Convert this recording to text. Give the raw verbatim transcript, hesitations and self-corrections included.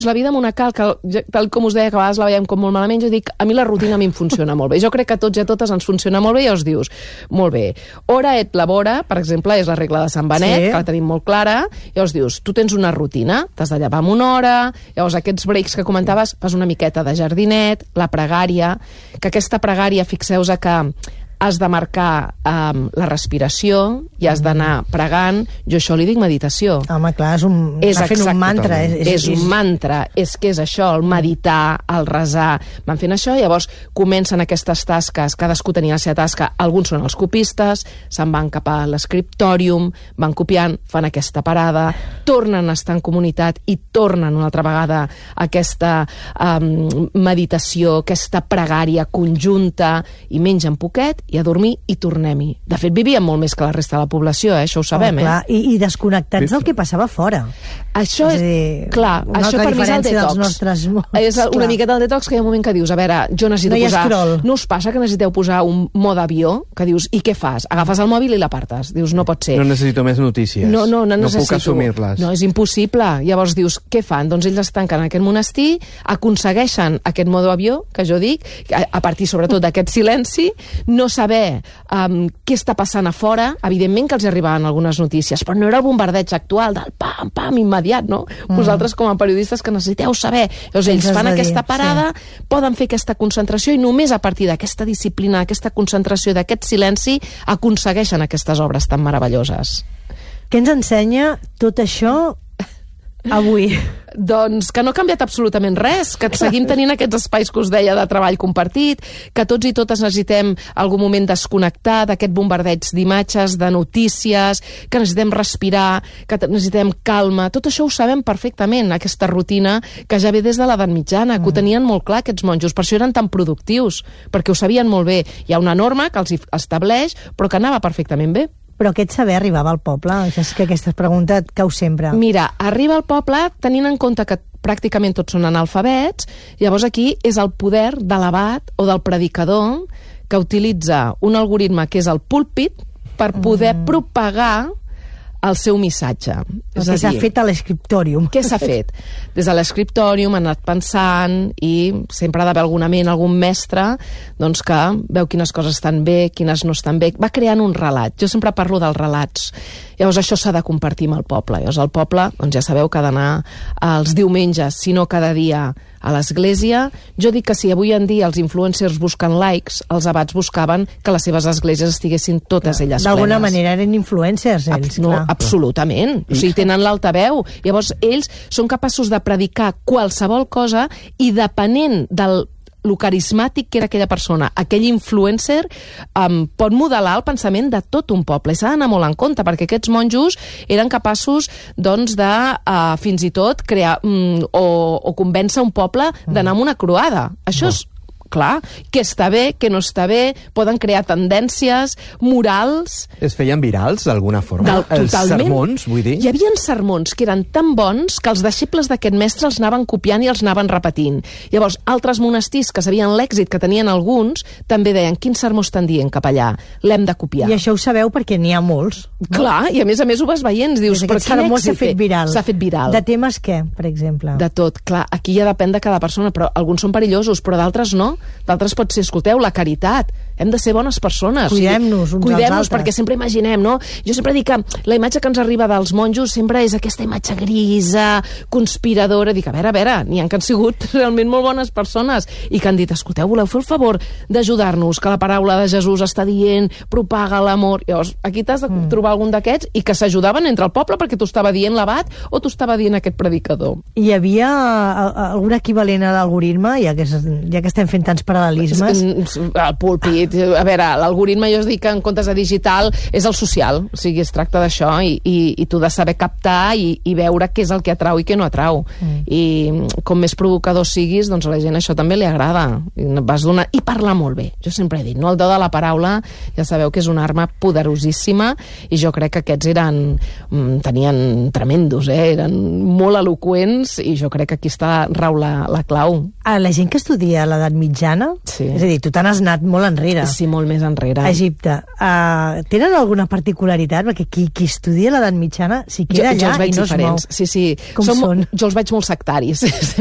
la vida amb una calca, tal com us deia, que a vegades la veiem com molt malament, jo dic, a mi la rutina a mi em funciona molt bé. Jo crec que a tots i a totes ens funciona molt bé i us dius, molt bé, hora et labora, per exemple, és la regla de Sant Benet, sí. que la tenim molt clara, i llavors dius, tu tens una rutina, t'has de llevar amb una hora, llavors aquests breaks que comentaves, fas una miqueta de jardinet, la pregària, que aquesta pregària, fixeu-vos que has de marcar um, la respiració i has d'anar pregant. Jo això li dic meditació. Home, clar, és un, és fent un mantra. És, és, és un mantra, és que és això, el meditar, el resar. Van fent això, llavors comencen aquestes tasques, cadascú tenia la seva tasca, alguns són els copistes, se'n van cap a l'escriptòrium, van copiant, fan aquesta parada, tornen a estar en comunitat i tornen una altra vegada a aquesta um, meditació, aquesta pregària conjunta, i mengen poquet, i a dormir i tornem-hi. De fet, vivíem molt més que la resta de la població, eh? Això ho sabem, oh, clar. eh? I, I desconnectats del que passava fora. Això és, és dir, clar, això per mi és el detox. Nostres mots, és el, una miqueta el detox, que hi ha un moment que dius, a veure, jo necessito no posar... Scroll. No us passa que necessiteu posar un mode avió, que dius, i què fas? Agafes el mòbil i l'apartes. Dius, no pot ser. No necessito més notícies. No, no, no, no necessito. puc assumir-les. No, és impossible. Llavors dius, què fan? Doncs ells es tanquen en aquest monestir, aconsegueixen aquest mode avió, que jo dic, a, a partir sobretot d'aquest silenci, no saber um, què està passant a fora. Evidentment que els arribaven algunes notícies, però no era el bombardeig actual del pam, pam, immediat, no? Mm. Vosaltres com a periodistes que necessiteu saber. Llavors ells fan aquesta parada, sí. poden fer aquesta concentració i només a partir d'aquesta disciplina, aquesta concentració, d'aquest silenci, aconsegueixen aquestes obres tan meravelloses. Què ens ensenya tot això avui? Doncs que no ha canviat absolutament res, que seguim tenint aquests espais que us deia de treball compartit, que tots i totes necessitem algun moment desconnectar d'aquest bombardeig d'imatges, de notícies, que necessitem respirar, que necessitem calma. Tot això ho sabem perfectament, aquesta rutina que ja ve des de l'edat mitjana, que ho tenien molt clar aquests monjos, per això eren tan productius, perquè ho sabien molt bé. Hi ha una norma que els estableix, però que anava perfectament bé. Però aquest saber arribava al poble? És que aquesta pregunta et cau sempre. Mira, arriba al poble tenint en compte que pràcticament tots són analfabets, llavors aquí és el poder de l'abat o del predicador que utilitza un algoritme que és el púlpit per poder mm. propagar el seu missatge. El que s'ha fet a l'escriptòrium. Què s'ha fet? Des de l'escriptòrium han anat pensant i sempre ha d'haver alguna ment, algun mestre doncs que veu quines coses estan bé, quines no estan bé. Va creant un relat. Jo sempre parlo dels relats. Llavors això s'ha de compartir amb el poble. Llavors el poble, doncs ja sabeu que ha d'anar els diumenges, si no cada dia, a l'església. Jo dic que si avui en dia els influencers busquen likes, els abats buscaven que les seves esglésies estiguessin totes elles plenes. D'alguna manera eren influencers, ells, Ab no, clar. Absolutament. O sigui, tenen l'altaveu. Llavors, ells són capaços de predicar qualsevol cosa i depenent del lo carismàtic que era aquella persona, aquell influencer, um, pot modelar el pensament de tot un poble. I s'ha d'anar molt en compte, perquè aquests monjos eren capaços, doncs, de uh, fins i tot crear um, o, o convèncer un poble d'anar amb una croada. Això és clar, què està bé, què no està bé, poden crear tendències morals. Es feien virals, d'alguna forma? Del, els sermons, vull dir? Hi havia sermons que eren tan bons que els deixebles d'aquest mestre els anaven copiant i els anaven repetint. Llavors, altres monestirs que sabien l'èxit que tenien alguns, també deien, quin sermó estan dient cap allà? L'hem de copiar. I això ho sabeu perquè n'hi ha molts. No? Clar, i a més a més ho vas veient, dius, però quin èxit s'ha fet viral. S'ha fet viral. De temes què, per exemple? De tot, clar, aquí ja depèn de cada persona, però alguns són perillosos, però d'altres no. D'altres pot ser, escolteu, la caritat. Hem de ser bones persones. Cuidem-nos uns Cuidem als altres. Perquè sempre imaginem, no? Jo sempre dic que la imatge que ens arriba dels monjos sempre és aquesta imatge grisa, conspiradora. Dic, a veure, a veure, n'hi ha que han sigut realment molt bones persones i que han dit, escolteu, voleu fer el favor d'ajudar-nos, que la paraula de Jesús està dient, propaga l'amor. Llavors, aquí t'has de mm. trobar algun d'aquests i que s'ajudaven entre el poble perquè t'ho estava dient l'abat o t'ho estava dient aquest predicador. Hi havia algun equivalent a l'algoritme, ja que, ja que estem fent tants paral·lelismes? El púlpit. A veure, l'algoritme, jo us dic que en comptes de digital és el social, o sigui, es tracta d'això i, i, i tu de saber captar i, i veure què és el que atrau i què no atrau. Mm. I com més provocador siguis, doncs a la gent això també li agrada. I, vas donar... I parlar molt bé. Jo sempre he dit, no? El do de la paraula, ja sabeu que és una arma poderosíssima i jo crec que aquests eren... tenien tremendos, eh? Eren molt eloqüents i jo crec que aquí està rau la, la clau. A la gent que estudia a l'edat mitjana, sí. És a dir, tu t'has anat molt enrere, enrere. Sí, molt més enrere. Egipte. Uh, tenen alguna particularitat? Perquè qui, qui estudia l'edat mitjana s'hi queda jo, jo allà els veig i no diferents. es mou. Sí, sí. Com Som, són? Jo els veig molt sectaris.